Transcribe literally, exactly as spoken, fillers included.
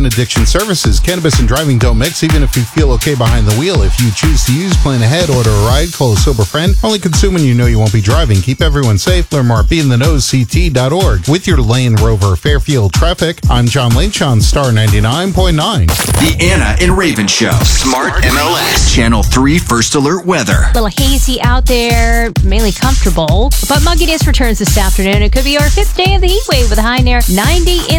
Addiction Services. Cannabis and driving don't mix, even if you feel okay behind the wheel. If you choose to use, plan ahead, order a ride, call a sober friend. Only consume when you know you won't be driving. Keep everyone safe. Learn more at be in the nose c t dot org. With your Land Rover Fairfield traffic, I'm John Lynch on Star ninety-nine point nine. The Anna and Raven Show. Smart M L S. Channel three First Alert Weather. A little hazy out there, mainly comfortable, but mugginess returns this afternoon. It could be our fifth day of the heat wave with a high near ninety in